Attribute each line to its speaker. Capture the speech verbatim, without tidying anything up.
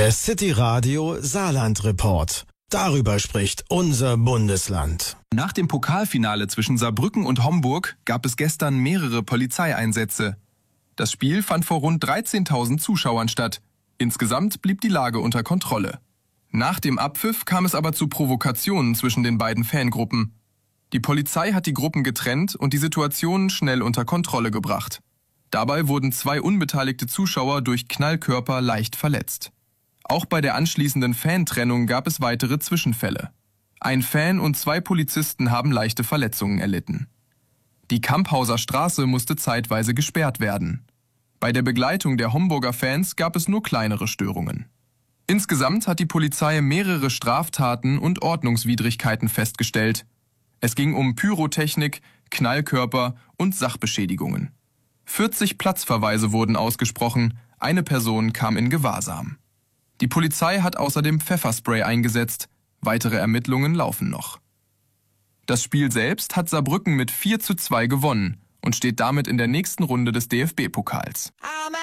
Speaker 1: Der City Radio Saarland Report. Darüber spricht unser Bundesland.
Speaker 2: Nach dem Pokalfinale zwischen Saarbrücken und Homburg gab es gestern mehrere Polizeieinsätze. Das Spiel fand vor rund dreizehntausend Zuschauern statt. Insgesamt blieb die Lage unter Kontrolle. Nach dem Abpfiff kam es aber zu Provokationen zwischen den beiden Fangruppen. Die Polizei hat die Gruppen getrennt und die Situation schnell unter Kontrolle gebracht. Dabei wurden zwei unbeteiligte Zuschauer durch Knallkörper leicht verletzt. Auch bei der anschließenden Fantrennung gab es weitere Zwischenfälle. Ein Fan und zwei Polizisten haben leichte Verletzungen erlitten. Die Kamphauser Straße musste zeitweise gesperrt werden. Bei der Begleitung der Homburger Fans gab es nur kleinere Störungen. Insgesamt hat die Polizei mehrere Straftaten und Ordnungswidrigkeiten festgestellt. Es ging um Pyrotechnik, Knallkörper und Sachbeschädigungen. vierzig Platzverweise wurden ausgesprochen, eine Person kam in Gewahrsam. Die Polizei hat außerdem Pfefferspray eingesetzt, weitere Ermittlungen laufen noch. Das Spiel selbst hat Saarbrücken mit vier zu zwei gewonnen und steht damit in der nächsten Runde des D F B-Pokals.